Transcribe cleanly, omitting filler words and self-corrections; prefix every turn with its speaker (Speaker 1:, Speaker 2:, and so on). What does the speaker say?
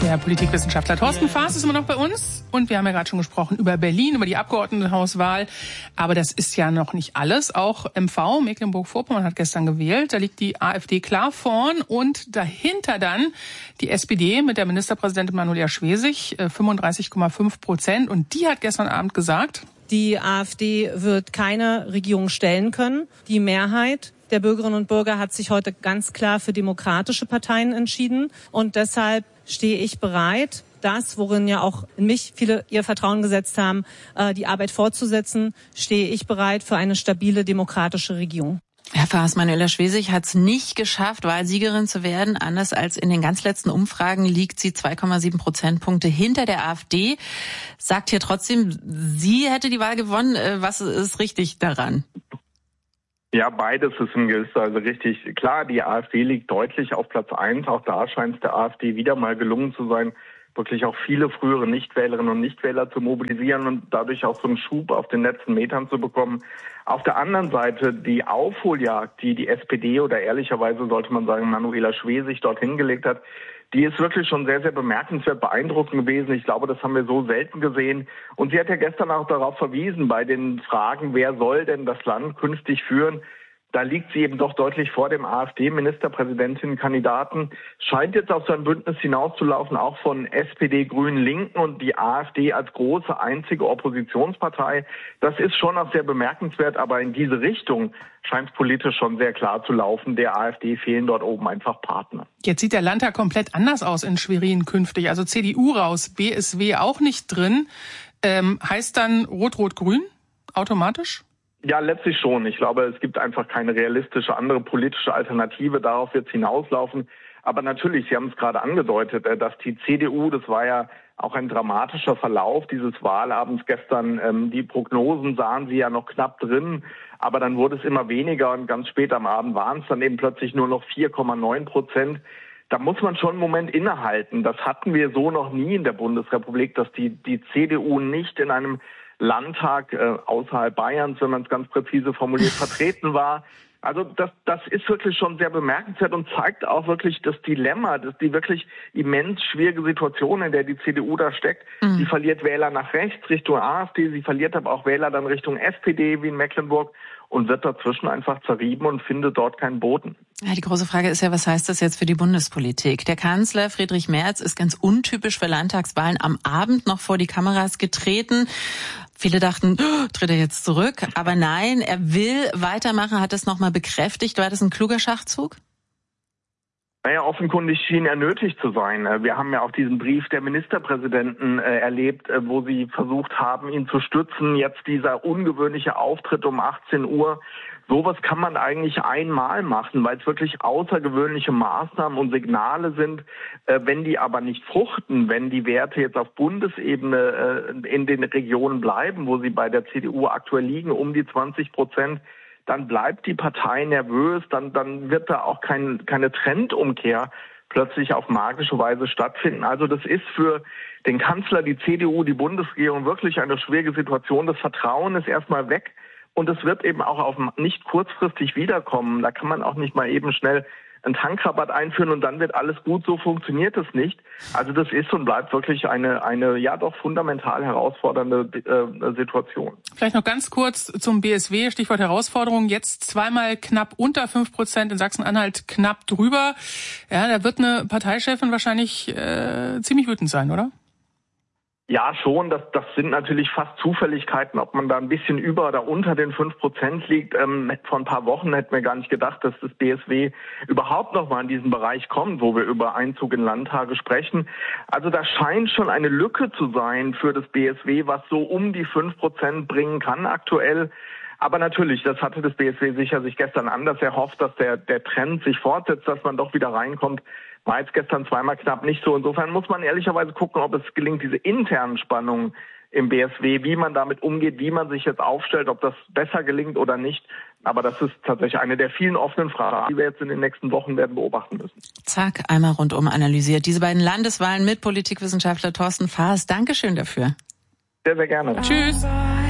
Speaker 1: Der Politikwissenschaftler Thorsten Faas ist immer noch bei uns. Und wir haben ja gerade schon gesprochen über Berlin, über die Abgeordnetenhauswahl. Aber das ist ja noch nicht alles. Auch MV, Mecklenburg-Vorpommern, hat gestern gewählt. Da liegt die AfD klar vorn. Und dahinter dann die SPD mit der Ministerpräsidentin Manuela Schwesig, 35,5%. Und die hat gestern Abend gesagt:
Speaker 2: Die AfD wird keine Regierung stellen können. Die Mehrheit der Bürgerinnen und Bürger hat sich heute ganz klar für demokratische Parteien entschieden. Und deshalb stehe ich bereit, das, worin ja auch in mich viele ihr Vertrauen gesetzt haben, die Arbeit fortzusetzen, stehe ich bereit für eine stabile demokratische Regierung.
Speaker 3: Herr Faas, Manuela Schwesig hat es nicht geschafft, Wahlsiegerin zu werden. Anders als in den ganz letzten Umfragen liegt sie 2,7 Prozentpunkte hinter der AfD. Sagt hier trotzdem, sie hätte die Wahl gewonnen. Was ist richtig daran?
Speaker 4: Ja, beides ist in gewisser Weise richtig. Klar, die AfD liegt deutlich auf Platz 1. Auch da scheint es der AfD wieder mal gelungen zu sein, wirklich auch viele frühere Nichtwählerinnen und Nichtwähler zu mobilisieren und dadurch auch so einen Schub auf den letzten Metern zu bekommen. Auf der anderen Seite die Aufholjagd, die die SPD oder ehrlicherweise sollte man sagen Manuela Schwesig dort hingelegt hat, die ist wirklich schon sehr, sehr bemerkenswert, beeindruckend gewesen. Ich glaube, das haben wir so selten gesehen. Und sie hat ja gestern auch darauf verwiesen, bei den Fragen, wer soll denn das Land künftig führen, da liegt sie eben doch deutlich vor dem AfD-Ministerpräsidentinnenkandidaten. Scheint jetzt auf so ein Bündnis hinauszulaufen, auch von SPD, Grünen, Linken und die AfD als große einzige Oppositionspartei. Das ist schon auch sehr bemerkenswert, aber in diese Richtung scheint es politisch schon sehr klar zu laufen. Der AfD fehlen dort oben einfach Partner.
Speaker 1: Jetzt sieht der Landtag komplett anders aus in Schwerin künftig. Also CDU raus, BSW auch nicht drin. Heißt dann Rot-Rot-Grün automatisch?
Speaker 4: Ja, letztlich schon. Ich glaube, es gibt einfach keine realistische andere politische Alternative. Darauf wird es hinauslaufen. Aber natürlich, Sie haben es gerade angedeutet, dass die CDU, das war ja auch ein dramatischer Verlauf dieses Wahlabends gestern. Die Prognosen sahen sie ja noch knapp drin, aber dann wurde es immer weniger und ganz spät am Abend waren es dann eben plötzlich nur noch 4,9%. Da muss man schon einen Moment innehalten. Das hatten wir so noch nie in der Bundesrepublik, dass die CDU nicht in einem Landtag außerhalb Bayerns, wenn man es ganz präzise formuliert, vertreten war. Also das ist wirklich schon sehr bemerkenswert und zeigt auch wirklich das Dilemma, die wirklich immens schwierige Situation, in der die CDU da steckt. Sie verliert Wähler nach rechts Richtung AfD, sie verliert aber auch Wähler dann Richtung SPD wie in Mecklenburg und wird dazwischen einfach zerrieben und findet dort keinen Boden.
Speaker 3: Ja, die große Frage ist ja, was heißt das jetzt für die Bundespolitik? Der Kanzler Friedrich Merz ist ganz untypisch für Landtagswahlen am Abend noch vor die Kameras getreten. Viele dachten, tritt er jetzt zurück? Aber nein, er will weitermachen, hat es nochmal bekräftigt. War das ein kluger Schachzug?
Speaker 4: Naja, offenkundig schien er nötig zu sein. Wir haben ja auch diesen Brief der Ministerpräsidenten erlebt, wo sie versucht haben, ihn zu stützen. Jetzt dieser ungewöhnliche Auftritt um 18 Uhr. Sowas kann man eigentlich einmal machen, weil es wirklich außergewöhnliche Maßnahmen und Signale sind. Wenn die aber nicht fruchten, wenn die Werte jetzt auf Bundesebene in den Regionen bleiben, wo sie bei der CDU aktuell liegen, um die 20%, dann bleibt die Partei nervös, dann wird da auch keine Trendumkehr plötzlich auf magische Weise stattfinden. Also das ist für den Kanzler, die CDU, die Bundesregierung wirklich eine schwierige Situation. Das Vertrauen ist erstmal weg und es wird eben auch auf nicht kurzfristig wiederkommen. Da kann man auch nicht mal eben schnell einen Tankrabatt einführen und dann wird alles gut. So funktioniert es nicht. Also das ist und bleibt wirklich eine ja doch fundamental herausfordernde Situation.
Speaker 1: Vielleicht noch ganz kurz zum BSW, Stichwort Herausforderung. Jetzt zweimal knapp unter 5%, in Sachsen-Anhalt knapp drüber. Ja, da wird eine Parteichefin wahrscheinlich ziemlich wütend sein, oder?
Speaker 4: Ja, schon. Das sind natürlich fast Zufälligkeiten, ob man da ein bisschen über oder unter den 5% liegt. Vor ein paar Wochen hätten wir gar nicht gedacht, dass das BSW überhaupt noch mal in diesen Bereich kommt, wo wir über Einzug in Landtage sprechen. Also da scheint schon eine Lücke zu sein für das BSW, was so um die 5% bringen kann aktuell. Aber natürlich, das hatte das BSW sicher sich gestern anders erhofft, dass der Trend sich fortsetzt, dass man doch wieder reinkommt. War jetzt gestern zweimal knapp nicht so. Insofern muss man ehrlicherweise gucken, ob es gelingt, diese internen Spannungen im BSW, wie man damit umgeht, wie man sich jetzt aufstellt, ob das besser gelingt oder nicht. Aber das ist tatsächlich eine der vielen offenen Fragen, die wir jetzt in den nächsten Wochen werden beobachten müssen.
Speaker 3: Zack, einmal rundum analysiert. Diese beiden Landeswahlen mit Politikwissenschaftler Thorsten Faas. Dankeschön dafür.
Speaker 4: Sehr, sehr gerne.
Speaker 1: Tschüss.